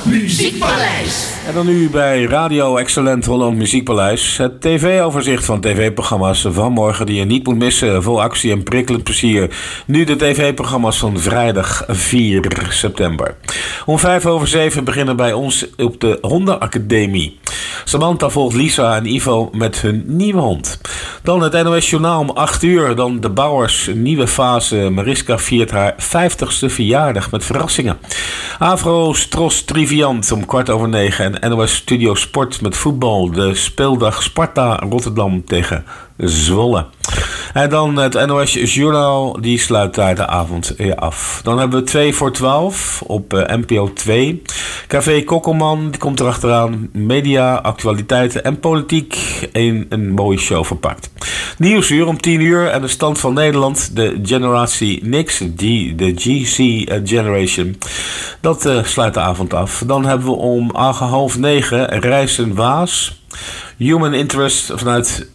Muziekpaleis. En dan nu bij Radio Excellent Holland Muziekpaleis. Het tv-overzicht van tv-programma's van morgen die je niet moet missen. Vol actie en prikkelend plezier. Nu de tv-programma's van vrijdag 4 september. Om 6:05 beginnen bij ons op de Hondenacademie. Samantha volgt Lisa en Ivo met hun nieuwe hond. Dan het NOS Journaal om 8 uur. Dan de Bouwers, een nieuwe fase. Mariska viert haar 50ste verjaardag met verrassingen. Avro Stros Triviant om 8:15. En NOS Studio Sport met voetbal. De speeldag Sparta Rotterdam tegen Zwolle. En dan het NOS Journaal, die sluit daar de avond af. Dan hebben we 2 voor 12 op NPO 2. Café Kokkelman, die komt erachteraan. Media, actualiteiten en politiek in een mooie show verpakt. Nieuwsuur om 10 uur en de stand van Nederland. De Generatie Nix, de GC Generation. Dat sluit de avond af. Dan hebben we om 8:30 Reizen Waas. Human Interest vanuit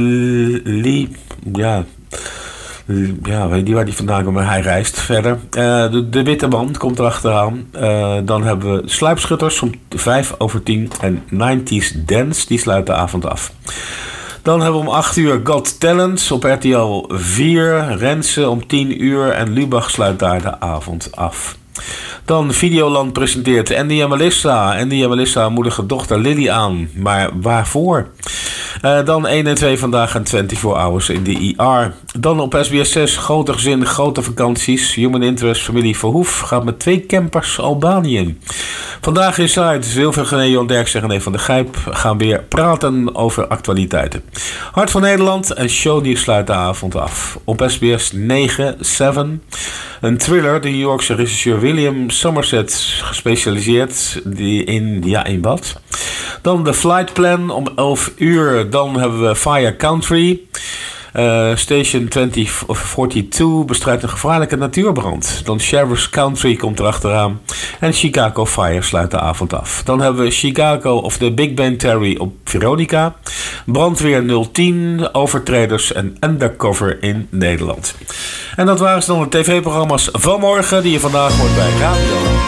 weet niet waar die vandaan komt, maar hij reist verder. De Witte Man komt erachteraan. Dan hebben we Sluipschutters om 5:10 en 90s Dance, die sluit de avond af. Dan hebben we om 8 uur Got Talent op RTL 4. Rensen om 10 uur en Lubach sluit daar de avond af. Dan Videoland presenteert Andy en Melissa. Andy en Melissa moedigen dochter Lily aan. Maar waarvoor? Dan 1 en 2 vandaag en 24 Hours in de IR. Dan op SBS 6 grote gezin, grote vakanties. Human Interest, familie Verhoef gaat met 2 campers Albanië in. Vandaag in Site, Wilfried Gené, Jon Derksen en René van der Gijp gaan weer praten over actualiteiten. Hart van Nederland en Show die sluit de avond af. Op SBS 9, 7. Een thriller, de New Yorkse regisseur William Somerset gespecialiseerd in wat? Dan de Flight Plan om 11 uur. Dan hebben we Fire Country. Station 2042 bestrijdt een gevaarlijke natuurbrand. Dan Sheriff's Country komt erachteraan. En Chicago Fire sluit de avond af. Dan hebben we Chicago of the Big Bang Theory op Veronica. Brandweer 010, Overtreders en Undercover in Nederland. En dat waren dan de tv-programma's van morgen die je vandaag hoort bij Radio